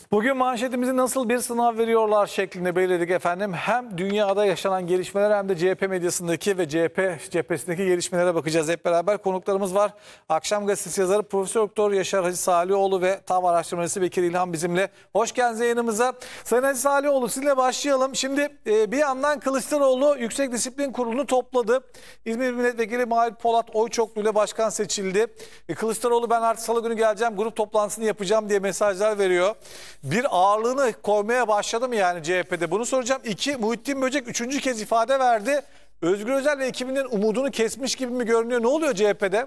Bugün manşetimizi nasıl bir sınav veriyorlar şeklinde belirledik efendim. Hem dünyada yaşanan gelişmeler hem de CHP medyasındaki ve CHP cephesindeki gelişmelere bakacağız hep beraber. Konuklarımız var. Akşam Gazetesi yazarı Profesör Doktor Yaşar Hacı Salioğlu ve TAV araştırmacısı Bekir İlhan bizimle. Hoş geldiniz yayınımıza. Sayın Hacı Salioğlu, sizinle başlayalım. Şimdi bir yandan Kılıçdaroğlu Yüksek Disiplin Kurulu'nu topladı. İzmir Milletvekili Mahir Polat oy çokluğuyla başkan seçildi. Kılıçdaroğlu ben artık salı günü geleceğim, grup toplantısını yapacağım diye mesajlar veriyor. Bir ağırlığını koymaya başladı mı yani CHP'de? Bunu soracağım. İki, Muhittin Böcek üçüncü kez ifade verdi. Özgür Özel ve ekibinin umudunu kesmiş gibi mi görünüyor? Ne oluyor CHP'de?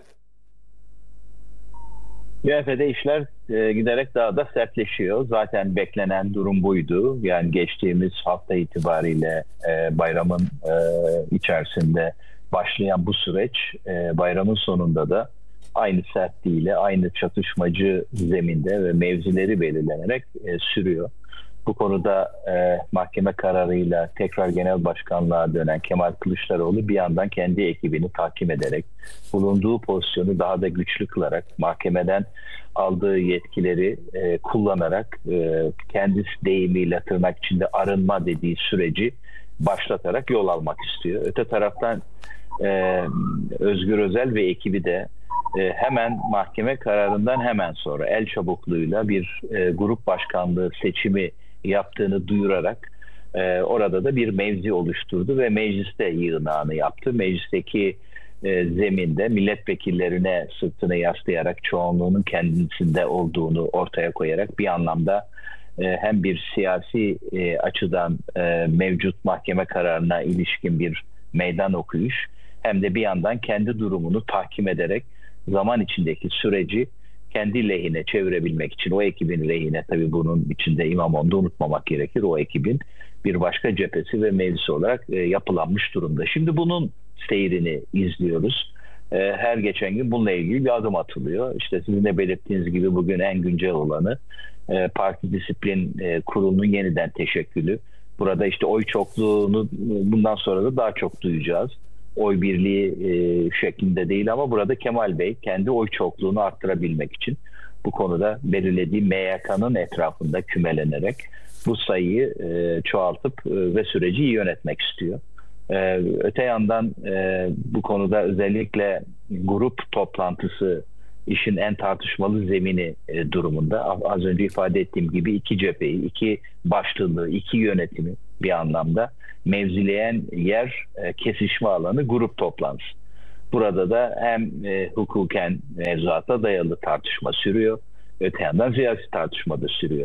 CHP'de işler giderek daha da sertleşiyor. Zaten beklenen durum buydu. Yani geçtiğimiz hafta itibariyle bayramın içerisinde başlayan bu süreç bayramın sonunda da aynı sertliğiyle, aynı çatışmacı zeminde ve mevzileri belirlenerek sürüyor. Bu konuda mahkeme kararıyla tekrar genel başkanlığa dönen Kemal Kılıçdaroğlu bir yandan kendi ekibini takip ederek, bulunduğu pozisyonu daha da güçlü kılarak, mahkemeden aldığı yetkileri kullanarak kendisi deyimiyle tırnak içinde arınma dediği süreci başlatarak yol almak istiyor. Öte taraftan Özgür Özel ve ekibi de hemen mahkeme kararından hemen sonra el çabukluğuyla bir grup başkanlığı seçimi yaptığını duyurarak orada da bir mevzi oluşturdu ve mecliste yığınağını yaptı. Meclisteki zeminde milletvekillerine sırtını yaslayarak çoğunluğunun kendisinde olduğunu ortaya koyarak bir anlamda hem bir siyasi açıdan mevcut mahkeme kararına ilişkin bir meydan okuyuş hem de bir yandan kendi durumunu tahkim ederek zaman içindeki süreci kendi lehine çevirebilmek için, o ekibin lehine, tabii bunun içinde İmamoğlu'nu unutmamak gerekir, o ekibin bir başka cephesi ve mevzisi olarak yapılanmış durumda. Şimdi bunun seyrini izliyoruz. Her geçen gün bununla ilgili bir adım atılıyor. İşte sizin de belirttiğiniz gibi bugün en güncel olanı Parti Disiplin Kurulu'nun yeniden teşekkülü. Burada işte oy çokluğunu bundan sonra da daha çok duyacağız. Oy birliği şeklinde değil ama burada Kemal Bey kendi oy çokluğunu arttırabilmek için bu konuda belirlediği MYK'nın etrafında kümelenerek bu sayıyı çoğaltıp ve süreci iyi yönetmek istiyor. Öte yandan bu konuda özellikle grup toplantısı işin en tartışmalı zemini durumunda. Az önce ifade ettiğim gibi iki cepheyi, iki başlılığı, iki yönetimi bir anlamda mevzileyen yer, kesişme alanı grup toplantısı. Burada da hem hukuken mevzuata dayalı tartışma sürüyor, öte yandan siyasi tartışma da sürüyor.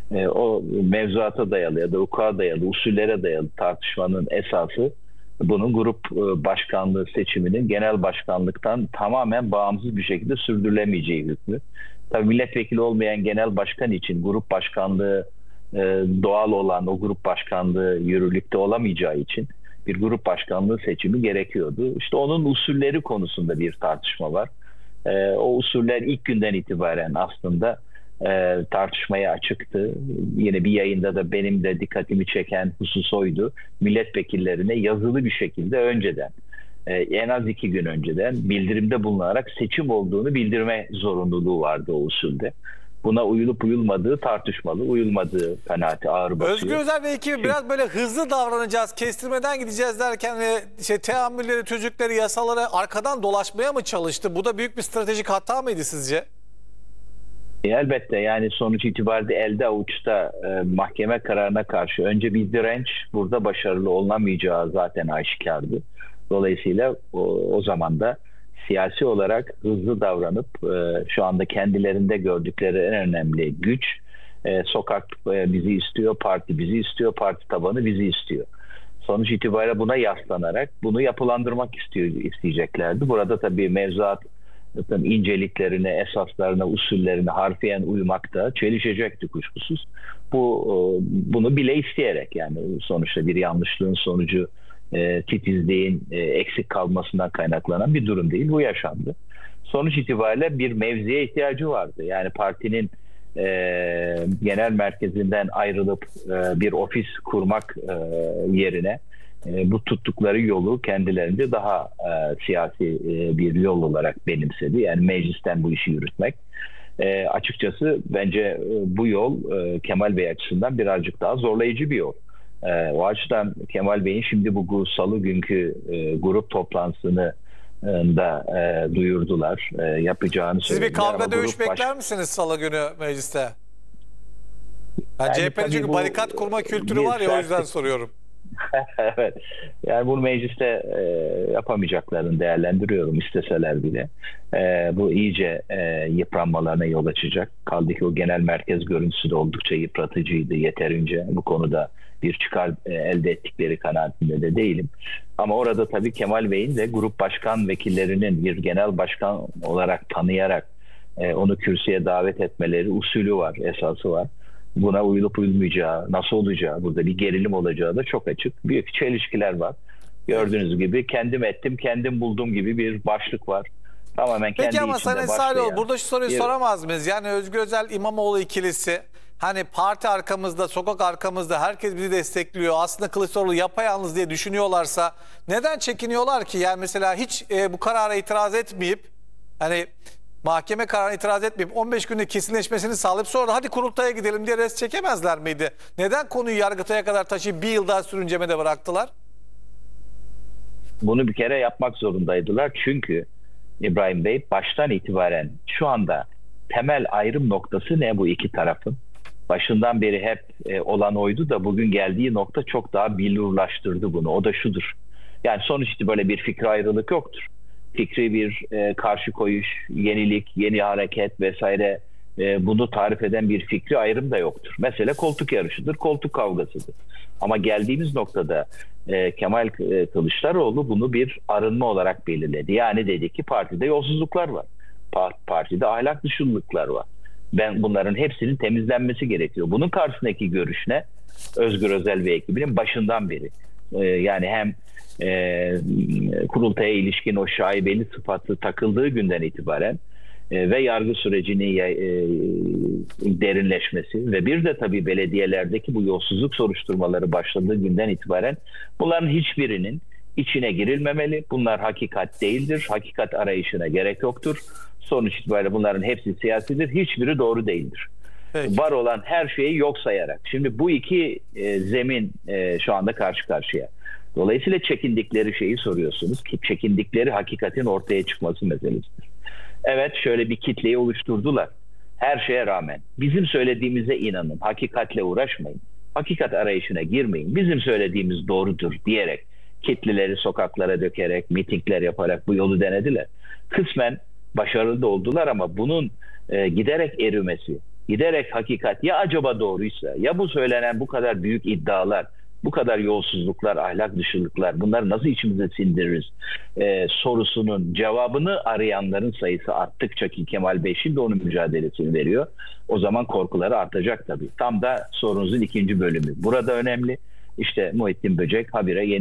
O mevzuata dayalı ya da hukuka dayalı, usullere dayalı tartışmanın esası bunun grup başkanlığı seçiminin genel başkanlıktan tamamen bağımsız bir şekilde sürdürülemeyeceği hükmü. Tabii milletvekili olmayan genel başkan için grup başkanlığı doğal olan o grup başkanlığı yürürlükte olamayacağı için bir grup başkanlığı seçimi gerekiyordu. İşte onun usulleri konusunda bir tartışma var. O usuller ilk günden itibaren aslında tartışmaya açıktı. Yine bir yayında da benim de dikkatimi çeken husus oydu. Milletvekillerine yazılı bir şekilde önceden, en az 2 gün önceden bildirimde bulunarak seçim olduğunu bildirme zorunluluğu vardı o usulde. Buna uyulup uyulmadığı tartışmalı, uyulmadığı kanaati ağır basıyor. Özgür Özel ve ekibi biraz böyle hızlı davranacağız, kestirmeden gideceğiz derken teamülleri, tüzükleri, yasaları arkadan dolaşmaya mı çalıştı? Bu da büyük bir stratejik hata mıydı sizce? Elbette, yani sonuç itibariyle elde avuçta mahkeme kararına karşı önce bir direnç, burada başarılı olunamayacağı zaten aşikardı. Dolayısıyla o zaman da siyasi olarak hızlı davranıp şu anda kendilerinde gördükleri en önemli güç sokak bizi istiyor, parti bizi istiyor, parti tabanı bizi istiyor. Sonuç itibariyle buna yaslanarak bunu yapılandırmak isteyeceklerdi. Burada tabii mevzuat inceliklerine, esaslarına, usullerine harfiyen uymakta çelişecekti kuşkusuz. Bunu bile isteyerek, yani sonuçta bir yanlışlığın sonucu titizliğin eksik kalmasından kaynaklanan bir durum değil. Bu yaşandı. Sonuç itibariyle bir mevziye ihtiyacı vardı. Yani partinin genel merkezinden ayrılıp bir ofis kurmak yerine bu tuttukları yolu kendilerince daha siyasi bir yol olarak benimsedi. Yani meclisten bu işi yürütmek. Açıkçası bence bu yol Kemal Bey açısından birazcık daha zorlayıcı bir yol. O açıdan Kemal Bey'in şimdi bu salı günkü grup toplantısını da duyurdular. Yapacağını Siz bir söylediler. kavga Ama dövüş grup bekler misiniz salı günü mecliste? Yani CHP'nin tabii çünkü bu barikat kurma kültürü bir var ya, o yüzden sertlik. soruyorum. Evet. Yani bunu mecliste yapamayacaklarını değerlendiriyorum isteseler bile. Bu iyice yıpranmalarına yol açacak. Kaldı ki o genel merkez görüntüsü de oldukça yıpratıcıydı yeterince. Bu konuda bir çıkar elde ettikleri kanaatinde de değilim. Ama orada tabii Kemal Bey'in de grup başkan vekillerinin bir genel başkan olarak tanıyarak onu kürsüye davet etmeleri usulü var, esası var. Buna uyulup uyulmayacağı, nasıl olacağı, burada bir gerilim olacağı da çok açık. Büyük çelişkiler var. Gördüğünüz gibi kendim ettim, kendim buldum gibi bir başlık var. Tamamen kendi Peki ama içinde Sayın başlayan. Sarıoğlu, burada şu soruyu bir- soramaz mıyız? Yani Özgür Özel İmamoğlu ikilisi, hani parti arkamızda, sokak arkamızda, herkes bizi destekliyor. Aslında Kılıçdaroğlu yapayalnız diye düşünüyorlarsa neden çekiniyorlar ki? Yani mesela hiç bu karara itiraz etmeyip, hani mahkeme kararına itiraz etmeyip 15 günde kesinleşmesini sağlayıp sonra hadi kurultaya gidelim diye res çekemezler miydi? Neden konuyu Yargıtay'a kadar taşıyıp bir yıl daha sürüncemede bıraktılar? Bunu bir kere yapmak zorundaydılar. Çünkü İbrahim Bey baştan itibaren şu anda temel ayrım noktası ne bu iki tarafın? Başından beri hep olan oydu da bugün geldiği nokta çok daha billurlaştırdı bunu. O da şudur. Yani sonuç itibariyle bir fikri ayrılık yoktur. Fikri bir karşı koyuş, yenilik, yeni hareket vesaire bunu tarif eden bir fikri ayrım da yoktur. Mesele koltuk yarışıdır, koltuk kavgasıdır. Ama geldiğimiz noktada Kemal Kılıçdaroğlu bunu bir arınma olarak belirledi. Yani dedi ki partide yolsuzluklar var. Partide ahlak dışılıklar var. Bunların hepsinin temizlenmesi gerekiyor. Bunun karşısındaki görüş ne? Özgür Özel ve ekibinin başından beri. Yani hem kurultaya ilişkin o şaibeli sıfatı takıldığı günden itibaren ve yargı sürecinin derinleşmesi ve bir de tabii belediyelerdeki bu yolsuzluk soruşturmaları başladığı günden itibaren bunların hiçbirinin içine girilmemeli. Bunlar hakikat değildir. Hakikat arayışına gerek yoktur. Sonuç itibariyle bunların hepsi siyasidir. Hiçbiri doğru değildir. Peki. Var olan her şeyi yok sayarak. Şimdi bu iki zemin şu anda karşı karşıya. Dolayısıyla çekindikleri şeyi soruyorsunuz ki çekindikleri hakikatin ortaya çıkması meselesidir. Evet, şöyle bir kitleyi oluşturdular. Her şeye rağmen bizim söylediğimize inanın, hakikatle uğraşmayın, hakikat arayışına girmeyin, bizim söylediğimiz doğrudur diyerek kitleleri sokaklara dökerek, mitingler yaparak bu yolu denediler. Kısmen başarılı da oldular ama bunun giderek erimesi, giderek hakikat ya acaba doğruysa, ya bu söylenen bu kadar büyük iddialar, bu kadar yolsuzluklar, ahlak dışılıklar, bunları nasıl içimize sindiririz sorusunun cevabını arayanların sayısı arttıkça ki Kemal Bey şimdi onun mücadelesini veriyor. O zaman korkuları artacak tabii. Tam da sorunuzun ikinci bölümü. Burada önemli. İşte Muhittin Böcek habire yeni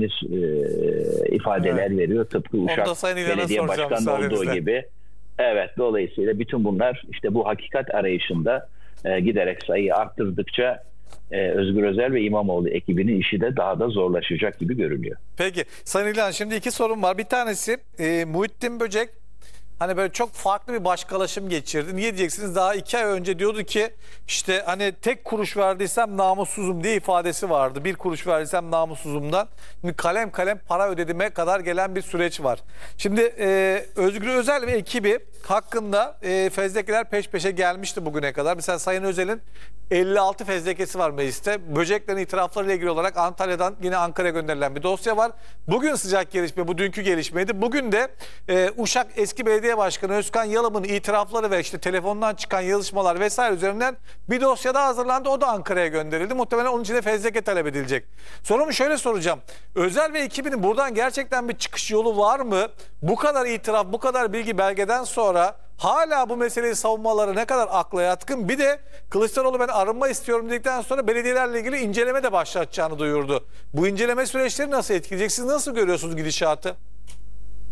ifadeler veriyor. Tıpkı Onu da Uşak Sayın İlhan'a Belediye soracağım Başkanı olduğu müsaadenizle. gibi. Evet, dolayısıyla bütün bunlar işte bu hakikat arayışında giderek sayıyı arttırdıkça Özgür Özel ve İmamoğlu ekibinin işi de daha da zorlaşacak gibi görünüyor. Peki Sayın İlhan, şimdi iki sorum var. Bir tanesi Muhittin Böcek hani böyle çok farklı bir başkalaşım geçirdi. Niye diyeceksiniz? Daha 2 ay önce diyordu ki işte hani tek kuruş verdiysem namussuzum diye ifadesi vardı. 1 kuruş verdiysem namussuzumdan. Şimdi kalem kalem para ödediğime kadar gelen bir süreç var. Şimdi Özgür Özel ve ekibi hakkında fezlekeler peş peşe gelmişti bugüne kadar. Mesela Sayın Özel'in 56 fezlekesi var mecliste. Böceklerin itiraflarıyla ilgili olarak Antalya'dan yine Ankara'ya gönderilen bir dosya var. Bugün sıcak gelişme, bu dünkü gelişmeydi. Bugün de Uşak eski belediye başkanı Özkan Yalım'ın itirafları ve işte telefondan çıkan yazışmalar vesaire üzerinden bir dosya da hazırlandı. O da Ankara'ya gönderildi. Muhtemelen onun için de fezleke talep edilecek. Sorumu şöyle soracağım. Özel ve ekibinin buradan gerçekten bir çıkış yolu var mı? Bu kadar itiraf, bu kadar bilgi belgeden sonra hala bu meseleyi savunmaları ne kadar akla yatkın? Bir de Kılıçdaroğlu ben arınma istiyorum dedikten sonra belediyelerle ilgili inceleme de başlatacağını duyurdu. Bu inceleme süreçleri nasıl etkileyecek? Siz nasıl görüyorsunuz gidişatı?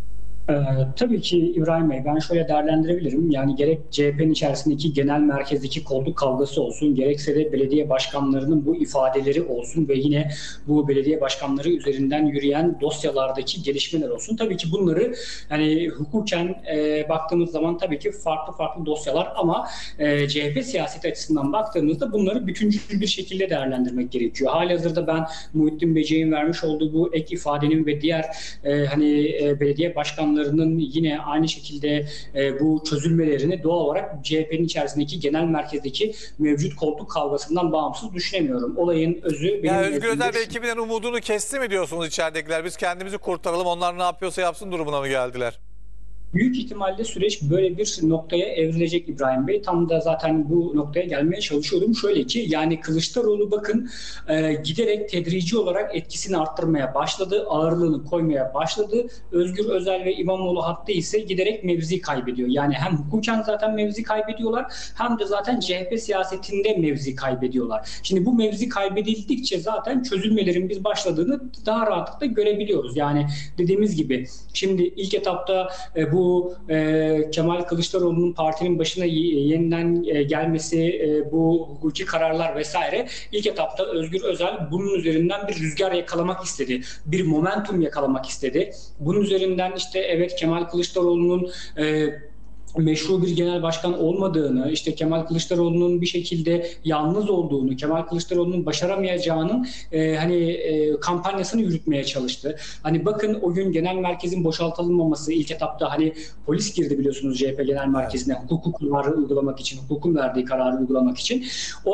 Tabii ki İbrahim Bey, ben şöyle değerlendirebilirim. Yani gerek CHP'nin içerisindeki genel merkezdeki koltuk kavgası olsun, gerekse de belediye başkanlarının bu ifadeleri olsun ve yine bu belediye başkanları üzerinden yürüyen dosyalardaki gelişmeler olsun. Tabii ki bunları hani hukuken baktığımız zaman tabii ki farklı dosyalar ama CHP siyaseti açısından baktığımızda bunları bütüncül bir şekilde değerlendirmek gerekiyor. Halihazırda ben Muhittin Böceğin vermiş olduğu bu ek ifadenin ve diğer belediye başkanlarının yine aynı şekilde bu çözülmelerini doğal olarak CHP'nin içerisindeki genel merkezdeki mevcut koltuk kavgasından bağımsız düşünemiyorum. Olayın özü benim Yani Özgür nezdimde Özel ve ekibinden umudunu kesti mi diyorsunuz içeridekiler? Biz kendimizi kurtaralım, onlar ne yapıyorsa yapsın durumuna mı geldiler? büyük ihtimalle süreç böyle bir noktaya evrilecek İbrahim Bey. Tam da zaten bu noktaya gelmeye çalışıyordum. Şöyle ki yani Kılıçdaroğlu bakın giderek tedrici olarak etkisini arttırmaya başladı. Ağırlığını koymaya başladı. Özgür Özel ve İmamoğlu hattı ise giderek mevzi kaybediyor. Yani hem hukuken zaten mevzi kaybediyorlar hem de zaten CHP siyasetinde mevzi kaybediyorlar. Şimdi bu mevzi kaybedildikçe zaten çözülmelerin biz başladığını daha rahatlıkla görebiliyoruz. Yani dediğimiz gibi şimdi ilk etapta bu Kemal Kılıçdaroğlu'nun partinin başına yeniden gelmesi, bu hukuki kararlar vesaire ilk etapta Özgür Özel bunun üzerinden bir rüzgar yakalamak istedi. Bir momentum yakalamak istedi. Bunun üzerinden işte evet Kemal Kılıçdaroğlu'nun meşru bir genel başkan olmadığını, işte Kemal Kılıçdaroğlu'nun bir şekilde yalnız olduğunu, Kemal Kılıçdaroğlu'nun başaramayacağının kampanyasını yürütmeye çalıştı. Hani bakın o gün genel merkezin boşaltılmaması ilk etapta hani polis girdi biliyorsunuz CHP genel merkezine hukuk kararı uygulamak için, hukukun verdiği kararı uygulamak için.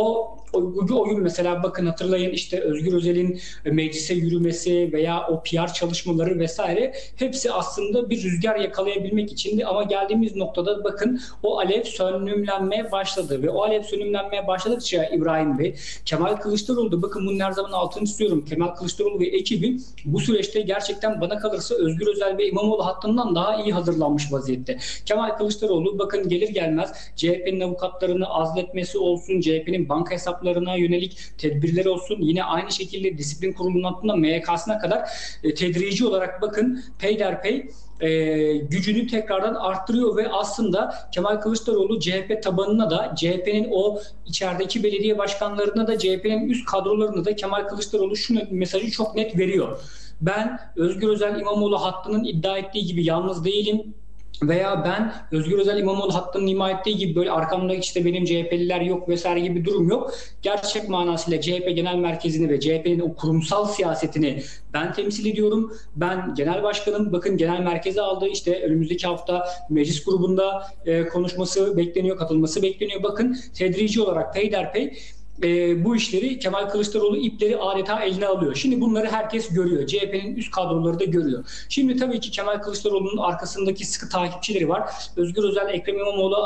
O gün mesela bakın hatırlayın işte Özgür Özel'in meclise yürümesi veya o PR çalışmaları vesaire hepsi aslında bir rüzgar yakalayabilmek içindi ama geldiğimiz noktada bakın o alev sönümlenmeye başladı ve o alev sönümlenmeye başladıkça İbrahim Bey, Kemal Kılıçdaroğlu da bakın bunun her zaman altını istiyorum. Kemal Kılıçdaroğlu ve ekibi bu süreçte gerçekten bana kalırsa Özgür Özel ve İmamoğlu hattından daha iyi hazırlanmış vaziyette. Kemal Kılıçdaroğlu bakın gelir gelmez CHP'nin avukatlarını azletmesi olsun, CHP'nin banka hesaplarına yönelik tedbirleri olsun, yine aynı şekilde disiplin kurulunun altında MYK'sına kadar tedrici olarak bakın peyderpey gücünü tekrardan arttırıyor ve aslında Kemal Kılıçdaroğlu CHP tabanına da CHP'nin o içerideki belediye başkanlarına da CHP'nin üst kadrolarına da Kemal Kılıçdaroğlu şu mesajı çok net veriyor. Ben Özgür Özel İmamoğlu hattının iddia ettiği gibi yalnız değilim. Veya ben Özgür Özel İmamoğlu hattının ima ettiği gibi böyle arkamda işte benim CHP'liler yok vesaire gibi bir durum yok. Gerçek manasıyla CHP genel merkezini ve CHP'nin o kurumsal siyasetini ben temsil ediyorum. Ben genel başkanım. Bakın genel merkeze aldı. İşte önümüzdeki hafta meclis grubunda konuşması bekleniyor, katılması bekleniyor. Bakın tedrici olarak peyderpey bu işleri Kemal Kılıçdaroğlu ipleri adeta eline alıyor. Şimdi bunları herkes görüyor. CHP'nin üst kadroları da görüyor. Şimdi tabii ki Kemal Kılıçdaroğlu'nun arkasındaki sıkı takipçileri var. Özgür Özel, Ekrem İmamoğlu